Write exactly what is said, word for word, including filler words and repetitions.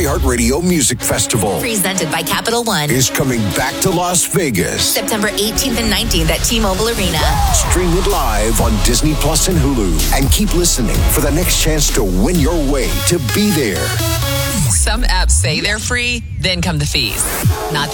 iHeartRadio Music Festival Presented by Capital One. is coming back to Las Vegas. September eighteenth and nineteenth at T-Mobile Arena. Stream it live on Disney Plus and Hulu. And keep listening for the next chance to win your way to be there. Some apps say they're free, then come the fees. Not